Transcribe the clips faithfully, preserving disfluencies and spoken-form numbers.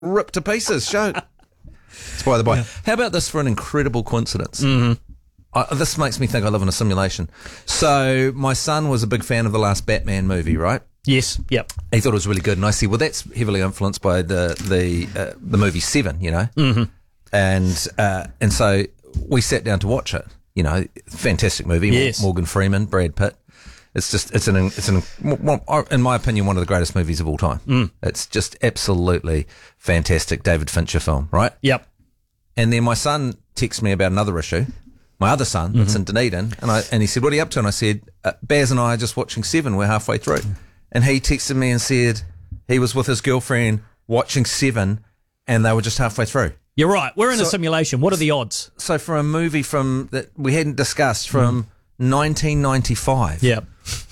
ripped to pieces. Show. It's by the by. Yeah. How about this for an incredible coincidence? Mm-hmm. I, this makes me think I live in a simulation. So my son was a big fan of the last Batman movie, right? Yes. Yep. He thought it was really good, and I said, "Well, that's heavily influenced by the the uh, the movie Seven, you know." Mm-hmm. And uh, and so we sat down to watch it. You know, fantastic movie. Yes. Morgan Freeman, Brad Pitt. It's just, it's an, it's an, in my opinion, one of the greatest movies of all time. Mm. It's just absolutely fantastic David Fincher film, right? Yep. And then my son texted me about another issue. My other son, that's mm-hmm. in Dunedin, and I and he said, "What are you up to?" And I said, uh, "Baz and I are just watching Seven. We're halfway through." And he texted me and said he was with his girlfriend watching Seven, and they were just halfway through. You're right. We're in so, a simulation. What are the odds? So for a movie from that we hadn't discussed from mm. nineteen ninety-five, yeah,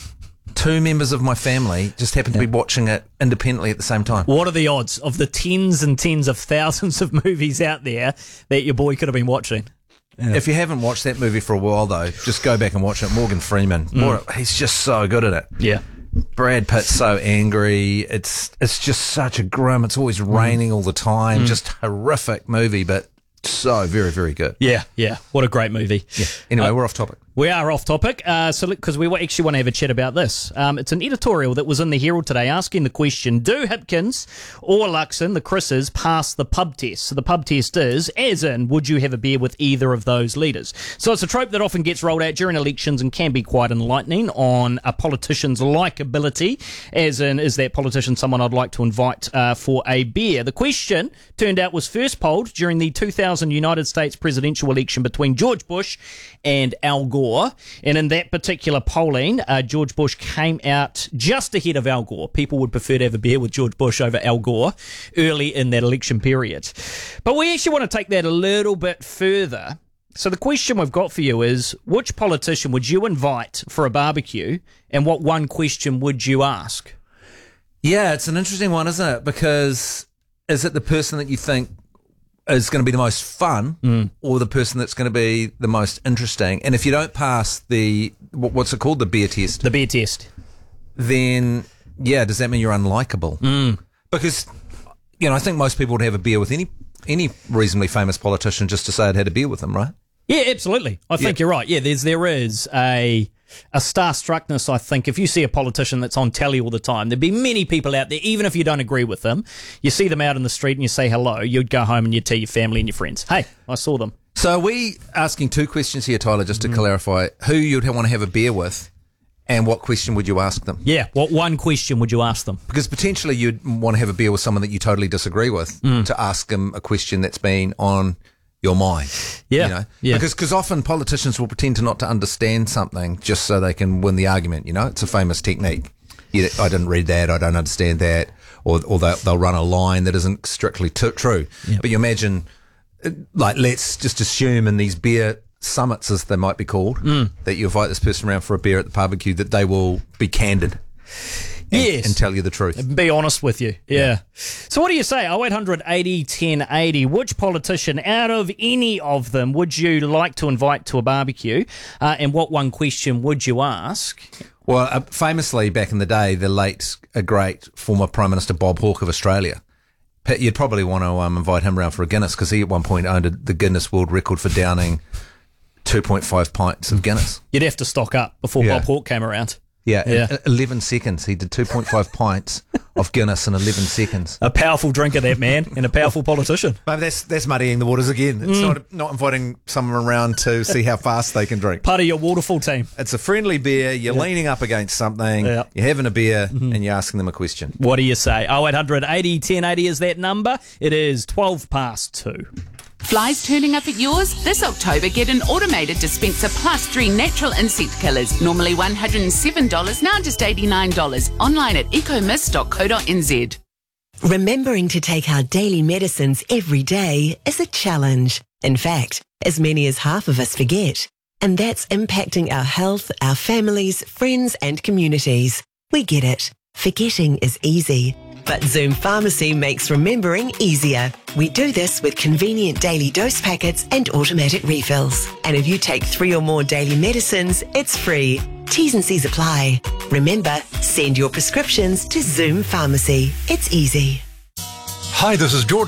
two members of my family just happened to yeah. be watching it independently at the same time. What are the odds of the tens and tens of thousands of movies out there that your boy could have been watching? Yeah. If you haven't watched that movie for a while, though, just go back and watch it. Morgan Freeman, mm. more, he's just so good at it. Yeah. Brad Pitt's so angry. It's it's just such a grim. It's always raining mm. all the time. Mm. Just horrific movie, but so very, very good. Yeah, yeah. What a great movie. Yeah. Anyway, uh, we're off topic. We are off topic, uh, so because we actually want to have a chat about this. Um, it's an editorial that was in the Herald today asking the question, do Hipkins or Luxon, the Chris's, pass the pub test? So the pub test is, as in, would you have a beer with either of those leaders? So it's a trope that often gets rolled out during elections and can be quite enlightening on a politician's likability, as in, is that politician someone I'd like to invite uh, for a beer? The question, turned out, was first polled during the two thousand United States presidential election between George Bush and Al Gore. And in that particular polling, uh, George Bush came out just ahead of Al Gore. People would prefer to have a beer with George Bush over Al Gore early in that election period. But we actually want to take that a little bit further. So the question we've got for you is, which politician would you invite for a barbecue, and what one question would you ask? Yeah, it's an interesting one, isn't it? Because is it the person that you think is going to be the most fun mm. or the person that's going to be the most interesting? And if you don't pass the, what's it called, the beer test? The beer test. Then, yeah, does that mean you're unlikable? Mm. Because, you know, I think most people would have a beer with any any reasonably famous politician just to say I'd had a beer with them, right? Yeah, absolutely. I think yeah. you're right. Yeah, there's there is a a starstruckness, I think. If you see a politician that's on telly all the time, there'd be many people out there, even if you don't agree with them, you see them out in the street and you say hello, you'd go home and you'd tell your family and your friends, hey, I saw them. So are we asking two questions here, Tyler, just to mm. clarify, who you'd want to have a beer with and what question would you ask them? Yeah, what one question would you ask them? Because potentially you'd want to have a beer with someone that you totally disagree with mm. to ask them a question that's been on your mind. Yeah. You know? yeah. Because cause often politicians will pretend to not to understand something just so they can win the argument, you know? It's a famous technique. You, I didn't read that, I don't understand that, or or they'll, they'll run a line that isn't strictly t- true. Yep. But you imagine, like, let's just assume in these beer summits, as they might be called, mm. that you invite this person around for a beer at the barbecue, that they will be candid. And, yes. and tell you the truth. Be honest with you. Yeah. yeah. So what do you say? oh eight hundred eighty ten eighty. Which politician out of any of them would you like to invite to a barbecue? Uh, and what one question would you ask? Well, uh, famously back in the day, the late, a great former Prime Minister Bob Hawke of Australia, you'd probably want to um, invite him around for a Guinness, because he at one point owned the Guinness World Record for downing two point five pints of Guinness. You'd have to stock up before yeah. Bob Hawke came around. Yeah, yeah. In eleven seconds. He did two point five pints of Guinness in eleven seconds. A powerful drinker, that man, and a powerful politician. Maybe that's that's muddying the waters again. It's mm. not not inviting someone around to see how fast they can drink. Part of your waterfall team. It's a friendly beer. You're yeah. leaning up against something. Yeah. You're having a beer, mm-hmm. and you're asking them a question. What do you say? oh eight hundred eighty ten eighty is that number. It is twelve past two. Flies turning up at yours? This October, get an automated dispenser plus three natural insect killers. Normally one hundred seven dollars, now just eighty-nine dollars. Online at ecomist dot co dot n z. Remembering to take our daily medicines every day is a challenge. In fact, as many as half of us forget. And that's impacting our health, our families, friends and communities. We get it. Forgetting is easy. But Zoom Pharmacy makes remembering easier. We do this with convenient daily dose packets and automatic refills. And if you take three or more daily medicines, it's free. T's and C's apply. Remember, send your prescriptions to Zoom Pharmacy. It's easy. Hi, this is George